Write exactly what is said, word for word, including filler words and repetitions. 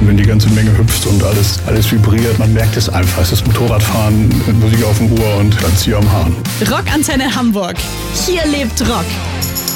wenn die ganze Menge hüpft und alles, alles vibriert, man merkt es einfach. Es ist Motorradfahren mit Musik auf dem Ohr und Tanztier am Hahn. Rockantenne Hamburg. Hier lebt Rock.